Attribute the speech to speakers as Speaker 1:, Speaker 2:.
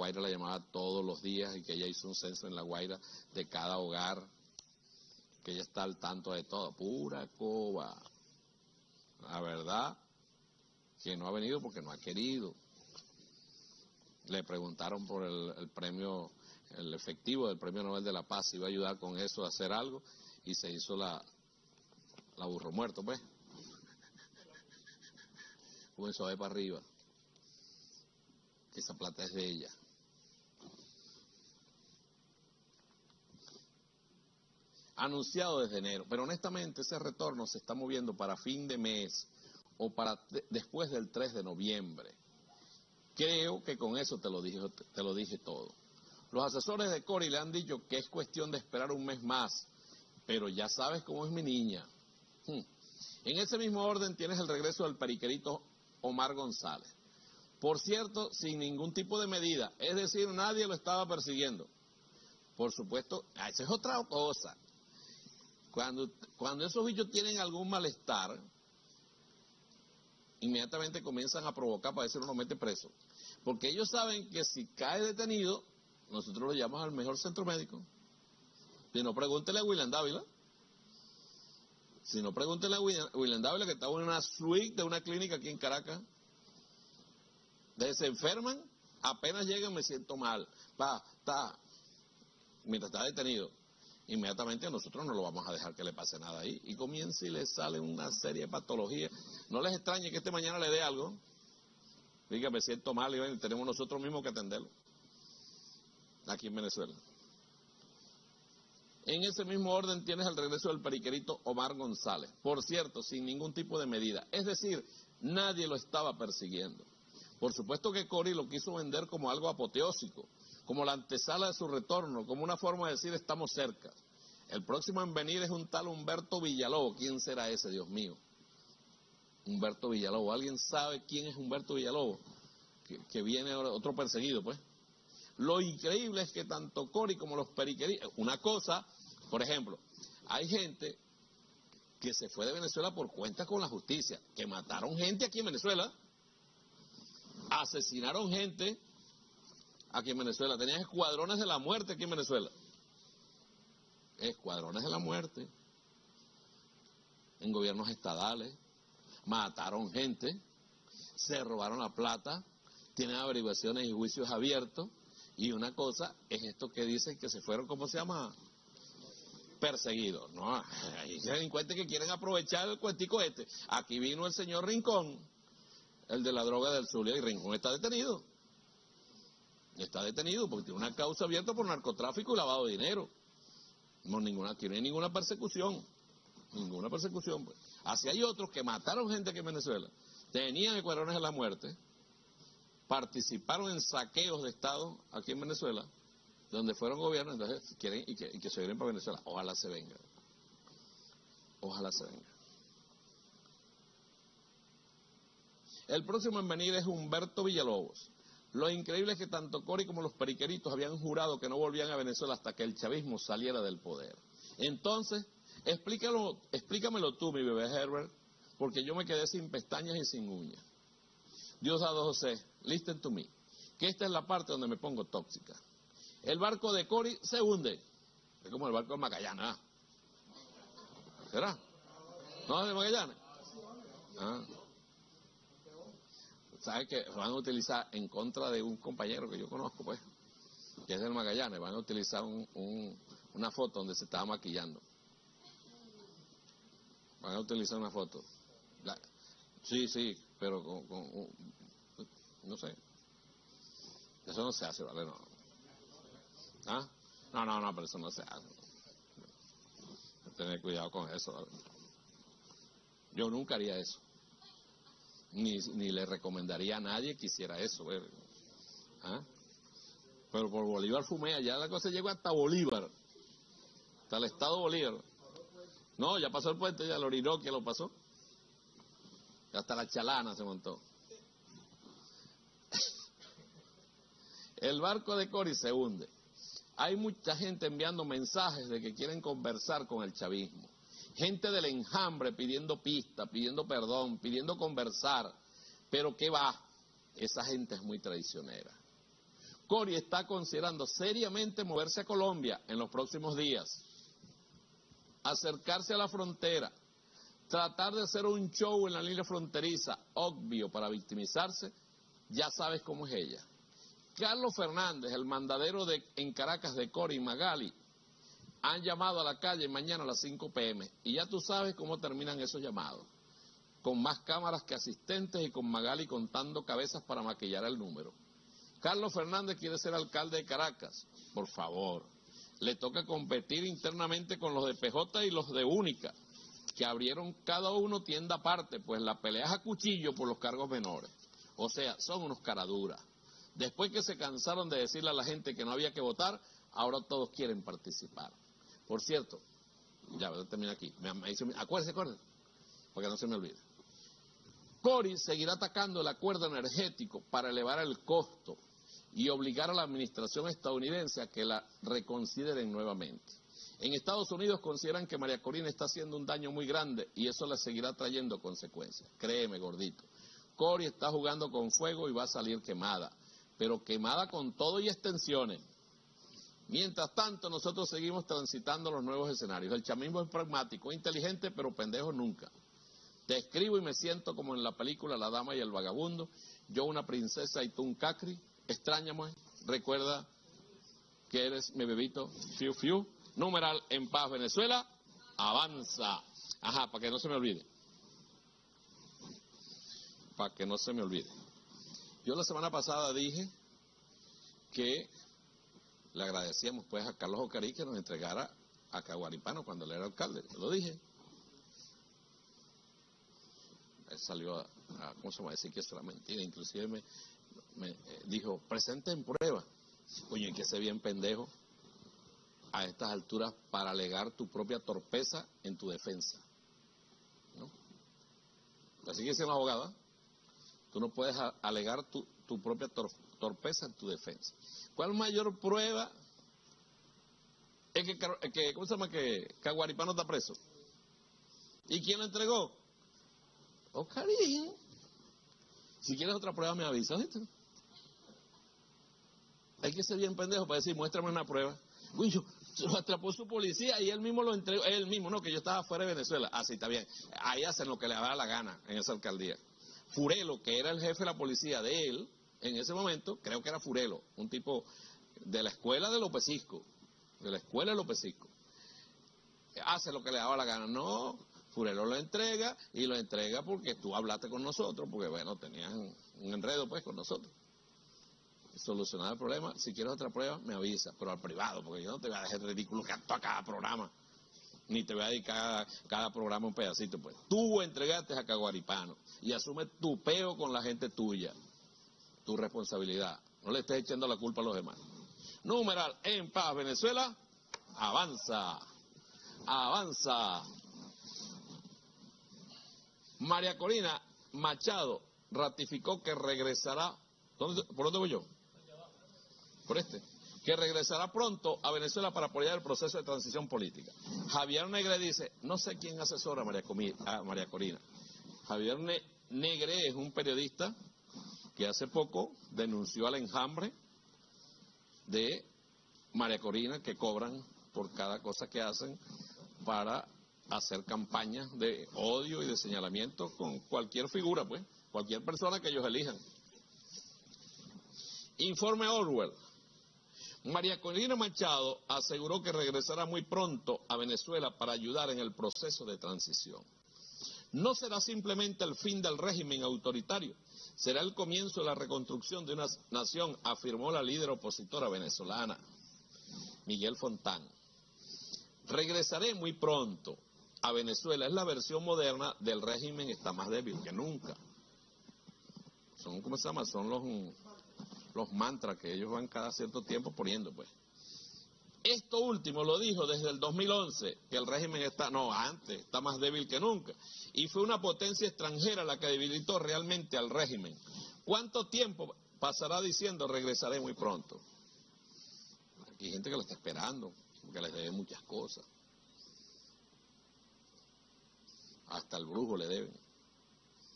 Speaker 1: Guaira la llamaba todos los días y que ella hizo un censo en La Guaira de cada hogar, que ella está al tanto de todo. Pura coba. La verdad que no ha venido porque no ha querido. Le preguntaron por el premio, el efectivo del Premio Nobel de la Paz, si iba a ayudar con eso a hacer algo, y se hizo la burro muerto, pues. Comenzó a ver para arriba. Esa plata es de ella. Anunciado desde enero, pero honestamente ese retorno se está moviendo para fin de mes o para después del 3 de noviembre. Creo que con eso te lo dije todo. Los asesores de Cory le han dicho que es cuestión de esperar un mes más, pero ya sabes cómo es mi niña. En ese mismo orden tienes el regreso del periquerito Omar González. Por cierto, sin ningún tipo de medida, es decir, nadie lo estaba persiguiendo. Por supuesto, esa es otra cosa. Cuando esos bichos tienen algún malestar, inmediatamente comienzan a provocar para decir uno mete preso. Porque ellos saben que si cae detenido, nosotros lo llamamos al mejor centro médico. Si no, pregúntele a William Dávila. Si no, pregúntele a William Dávila, que estaba en una suite de una clínica aquí en Caracas. Se enferman, apenas llegan, me siento mal. Mientras está detenido. Inmediatamente a nosotros no lo vamos a dejar que le pase nada ahí. Y comienza y le sale una serie de patologías. No les extrañe que mañana le dé algo. Diga, me siento mal y tenemos nosotros mismos que atenderlo. Aquí en Venezuela. En ese mismo orden tienes el regreso del periquerito Omar González. Por cierto, sin ningún tipo de medida. Es decir, nadie lo estaba persiguiendo. Por supuesto que Cory lo quiso vender como algo apoteósico, como la antesala de su retorno, como una forma de decir estamos cerca. El próximo en venir es un tal Humberto Villalobos. ¿Quién será ese, Dios mío? Humberto Villalobos. ¿Alguien sabe quién es Humberto Villalobos? Que viene ahora otro perseguido, pues. Lo increíble es que tanto Cory como los periqueritos... Una cosa, por ejemplo, hay gente que se fue de Venezuela por cuenta con la justicia, que mataron gente aquí en Venezuela, asesinaron gente aquí en Venezuela, tenían escuadrones de la muerte aquí en Venezuela. Escuadrones de la muerte, en gobiernos estadales, mataron gente, se robaron la plata, tienen averiguaciones y juicios abiertos, y una cosa es esto que dicen que se fueron, ¿cómo se llama? Perseguidos. No, hay delincuentes que quieren aprovechar el cuentico este. Aquí vino el señor Rincón, el de la droga del Zulia, y Rincón está detenido. Está detenido porque tiene una causa abierta por narcotráfico y lavado de dinero. Aquí no hay ninguna persecución. Ninguna persecución. Pues. Así hay otros que mataron gente aquí en Venezuela, tenían escuadrones de la muerte, participaron en saqueos de Estado aquí en Venezuela, donde fueron gobiernos, entonces quieren y que se vienen para Venezuela. Ojalá se venga. Ojalá se venga. El próximo en venir es Humberto Villalobos. Lo increíble es que tanto Cory como los periqueritos habían jurado que no volvían a Venezuela hasta que el chavismo saliera del poder. Entonces, explícamelo tú, mi bebé Herbert, porque yo me quedé sin pestañas y sin uñas. Diosdado José, listen to me, que esta es la parte donde me pongo tóxica. El barco de Cory se hunde. Es como el barco de Magallanes. ¿Será? ¿No es de Magallanes? ¿Sabes que van a utilizar en contra de un compañero que yo conozco, pues, que es del Magallanes? Van a utilizar una foto donde se estaba maquillando. Van a utilizar una foto. Sí, pero no sé. Eso no se hace, ¿vale? No. ¿Ah? No, pero eso no se hace. Hay que tener cuidado con eso, ¿vale? Yo nunca haría eso. Ni le recomendaría a nadie que hiciera eso. ¿Ah? Pero por Bolívar fumé, allá la cosa llegó hasta Bolívar, hasta el estado Bolívar. No, ya pasó el puente, ya el Orinoquia lo pasó. Hasta la Chalana se montó. El barco de Cory se hunde. Hay mucha gente enviando mensajes de que quieren conversar con el chavismo. Gente del enjambre pidiendo pistas, pidiendo perdón, pidiendo conversar. Pero ¿qué va? Esa gente es muy traicionera. Cory está considerando seriamente moverse a Colombia en los próximos días, acercarse a la frontera, tratar de hacer un show en la línea fronteriza, obvio para victimizarse. Ya sabes cómo es ella. Carlos Fernández, el mandadero en Caracas de Cory y Magali, han llamado a la calle mañana a las 5 p.m. y ya tú sabes cómo terminan esos llamados. Con más cámaras que asistentes y con Magali contando cabezas para maquillar el número. Carlos Fernández quiere ser alcalde de Caracas. Por favor, le toca competir internamente con los de PJ y los de Única, que abrieron cada uno tienda aparte, pues la pelea es a cuchillo por los cargos menores. O sea, son unos caraduras. Después que se cansaron de decirle a la gente que no había que votar, ahora todos quieren participar. Por cierto, ya voy a terminar aquí. Acuérdese, para que no se me olvide. Cory seguirá atacando el acuerdo energético para elevar el costo y obligar a la administración estadounidense a que la reconsideren nuevamente. En Estados Unidos consideran que María Corina está haciendo un daño muy grande y eso le seguirá trayendo consecuencias. Créeme, gordito. Cory está jugando con fuego y va a salir quemada, pero quemada con todo y extensiones. Mientras tanto, nosotros seguimos transitando los nuevos escenarios. El chamismo es pragmático, inteligente, pero pendejo nunca. Te escribo y me siento como en la película La Dama y el Vagabundo. Yo una princesa y tú un cacri. Extrañame, recuerda que eres mi bebito. Fiu, fiu. Numeral, en paz, Venezuela. Avanza. Ajá, para que no se me olvide. Para que no se me olvide. Yo la semana pasada dije que le agradecíamos pues a Carlos Ocarí que nos entregara a Caguaripano cuando él era alcalde. Yo lo dije. Él salió ¿cómo se va a decir que eso era mentira? Inclusive me dijo, presenten pruebas. Coño, hay que ser bien pendejo a estas alturas para alegar tu propia torpeza en tu defensa, ¿no? Así que dice un abogado, ¿eh? Tú no puedes alegar tu propia torpeza en tu defensa. ¿Cuál mayor prueba es que ¿cómo se llama? Que Caguaripano está preso. ¿Y quién lo entregó? Ocarí. Si quieres otra prueba me avisas, ¿viste? Hay que ser bien pendejo para decir, muéstrame una prueba. Uy, lo atrapó su policía y él mismo lo entregó, él mismo, no, que yo estaba fuera de Venezuela. Ah, sí, está bien. Ahí hacen lo que le da la gana en esa alcaldía. Furelo, que era el jefe de la policía de él, en ese momento, creo que era Furelo, un tipo de la escuela de López Cisco, hace lo que le daba la gana. No, Furelo lo entrega y lo entrega porque tú hablaste con nosotros, porque bueno, tenías un enredo pues con nosotros. Solucionar el problema, si quieres otra prueba me avisa, pero al privado, porque yo no te voy a dejar ridículo que a cada programa, ni te voy a dedicar a cada programa un pedacito, pues. Tú entregaste a Caguaripano y asume tu peo con la gente tuya, tu responsabilidad, no le estés echando la culpa a los demás. Numeral, en paz, Venezuela, avanza, avanza. María Corina Machado ratificó que regresará, ¿por dónde voy yo? Por que regresará pronto a Venezuela para apoyar el proceso de transición política. Javier Negre dice, no sé quién asesora a María Corina. Javier Negre es un periodista que hace poco denunció al enjambre de María Corina, que cobran por cada cosa que hacen para hacer campañas de odio y de señalamiento con cualquier figura, pues, cualquier persona que ellos elijan. Informe Orwell. María Corina Machado aseguró que regresará muy pronto a Venezuela para ayudar en el proceso de transición. No será simplemente el fin del régimen autoritario, será el comienzo de la reconstrucción de una nación, afirmó la líder opositora venezolana, Miguel Fontán. Regresaré muy pronto a Venezuela, es la versión moderna del régimen, está más débil que nunca. Son, ¿cómo se llama? Son los mantras que ellos van cada cierto tiempo poniendo, pues. Esto último lo dijo desde el 2011, que el régimen está más débil que nunca. Y fue una potencia extranjera la que debilitó realmente al régimen. ¿Cuánto tiempo pasará diciendo regresaré muy pronto? Aquí hay gente que lo está esperando, porque les debe muchas cosas. Hasta el brujo le deben.